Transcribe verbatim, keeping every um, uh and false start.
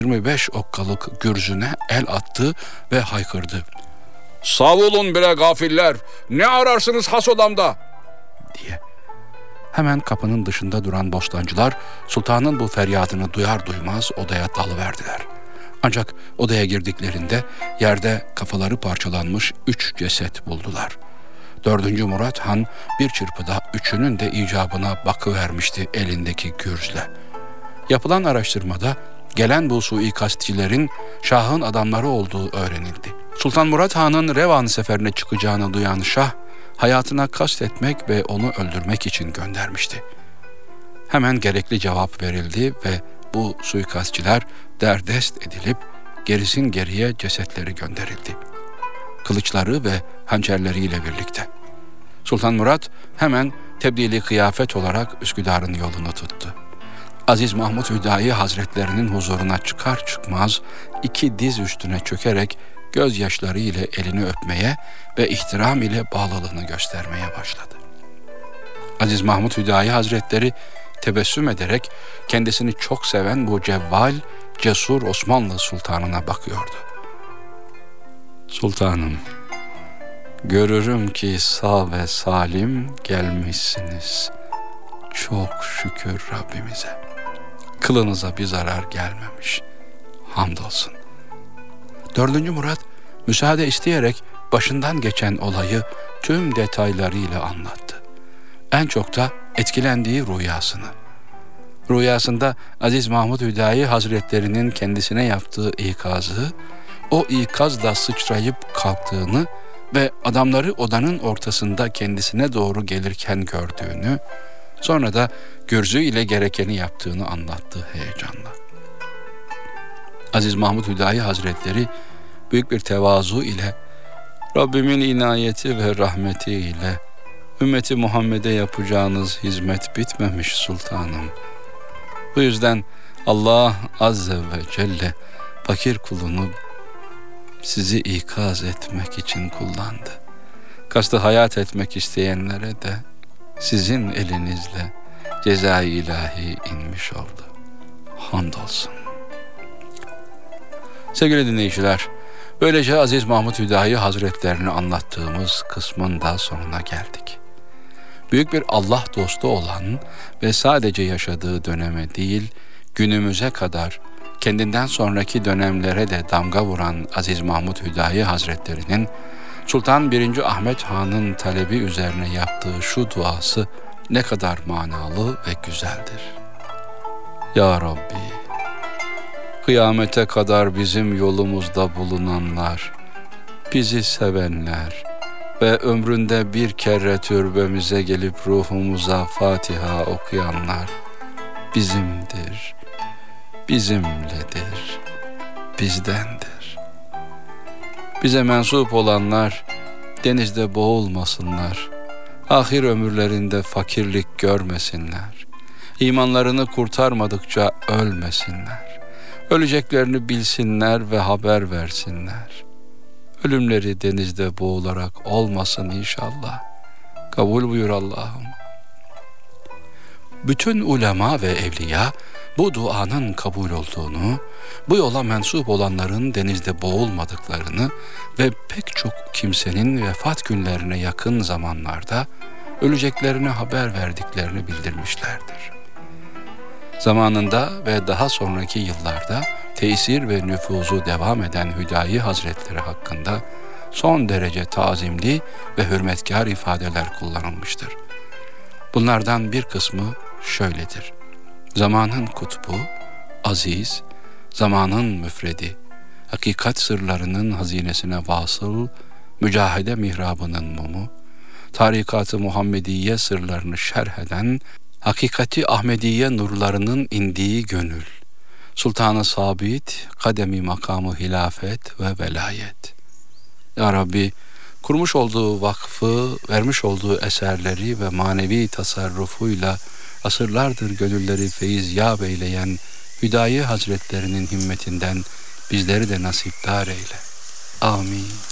yirmi beş okkalık gürzüne el attı ve haykırdı. "Savulun bre gafiller, ne ararsınız has odamda?" diye. Hemen kapının dışında duran bostancılar sultanın bu feryadını duyar duymaz odaya dalıverdiler. Ancak odaya girdiklerinde yerde kafaları parçalanmış üç ceset buldular. Dördüncü Murat Han bir çırpıda üçünün de icabına bakıvermişti elindeki gürzle. Yapılan araştırmada gelen bu suikastçilerin Şah'ın adamları olduğu öğrenildi. Sultan Murat Han'ın Revan seferine çıkacağını duyan Şah, hayatına kastetmek ve onu öldürmek için göndermişti. Hemen gerekli cevap verildi ve bu suikastçiler derdest edilip gerisin geriye cesetleri gönderildi. Kılıçları ve hançerleriyle birlikte. Sultan Murat hemen tebdili kıyafet olarak Üsküdar'ın yolunu tuttu. Aziz Mahmud Hüdayi Hazretlerinin huzuruna çıkar çıkmaz iki diz üstüne çökerek gözyaşları ile elini öpmeye ve ihtiram ile bağlılığını göstermeye başladı. Aziz Mahmud Hüdayi Hazretleri tebessüm ederek kendisini çok seven bu cevval, cesur Osmanlı sultanına bakıyordu. "Sultanım, görürüm ki sağ ve salim gelmişsiniz. Çok şükür Rabbimize. Kılınıza bir zarar gelmemiş. Hamdolsun." Dördüncü Murat müsaade isteyerek başından geçen olayı tüm detaylarıyla anlattı. En çok da etkilendiği rüyasını. Rüyasında Aziz Mahmud Hüdayi Hazretlerinin kendisine yaptığı ikazı, o ikazla sıçrayıp kalktığını ve adamları odanın ortasında kendisine doğru gelirken gördüğünü, sonra da gürzü ile gerekeni yaptığını anlattı heyecanla. Aziz Mahmud Hüdayi Hazretleri büyük bir tevazu ile "Rabbimin inayeti ve rahmeti ile ümmeti Muhammed'e yapacağınız hizmet bitmemiş sultanım. Bu yüzden Allah Azze ve Celle fakir kulunu sizi ikaz etmek için kullandı. Kastı hayat etmek isteyenlere de sizin elinizle ceza-i ilahi inmiş oldu. Hamdolsun." Sevgili dinleyiciler, böylece Aziz Mahmud Hüdayi Hazretlerini anlattığımız kısmın da sonuna geldik. Büyük bir Allah dostu olan ve sadece yaşadığı döneme değil, günümüze kadar kendinden sonraki dönemlere de damga vuran Aziz Mahmud Hüdayi Hazretlerinin Sultan birinci. Ahmet Han'ın talebi üzerine yaptığı şu duası ne kadar manalı ve güzeldir. "Ya Rabbi, kıyamete kadar bizim yolumuzda bulunanlar, bizi sevenler ve ömründe bir kere türbemize gelip ruhumuza Fatiha okuyanlar bizimdir, bizimledir, bizdendir. Bize mensup olanlar denizde boğulmasınlar, ahir ömürlerinde fakirlik görmesinler, imanlarını kurtarmadıkça ölmesinler, öleceklerini bilsinler ve haber versinler. Ölümleri denizde boğularak olmasın inşallah. Kabul buyur Allah'ım." Bütün ulema ve evliya bu duanın kabul olduğunu, bu yola mensup olanların denizde boğulmadıklarını ve pek çok kimsenin vefat günlerine yakın zamanlarda öleceklerine haber verdiklerini bildirmişlerdir. Zamanında ve daha sonraki yıllarda tesir ve nüfuzu devam eden Hüdayi Hazretleri hakkında son derece tazimli ve hürmetkar ifadeler kullanılmıştır. Bunlardan bir kısmı şöyledir: zamanın kutbu, aziz, zamanın müfredi, hakikat sırlarının hazinesine vasıl, mücahede mihrabının mumu, tarikat-ı Muhammediye sırlarını şerh eden, hakikati Ahmediye nurlarının indiği gönül, Sultan-ı Sabit, kademi makamı hilafet ve velayet. Ya Rabbi, kurmuş olduğu vakfı, vermiş olduğu eserleri ve manevi tasarrufuyla asırlardır gönülleri feyiz-yâb eyleyen Hüdayi Hazretlerinin himmetinden bizleri de nasipdar eyle. Amin.